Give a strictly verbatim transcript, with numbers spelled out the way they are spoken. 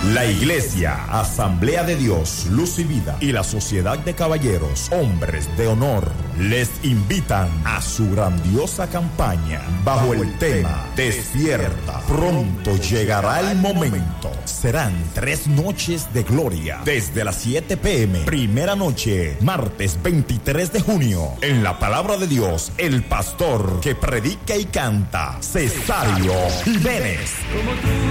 La Iglesia Asamblea de Dios, Luz y Vida y la Sociedad de Caballeros, Hombres de Honor, les invitan a su grandiosa campaña bajo el tema Despierta, pronto llegará el momento. Serán tres noches de gloria desde las siete pe eme, primera noche, martes veintitrés de junio. En la palabra de Dios, el pastor que predica y canta, Cesario Jiménez.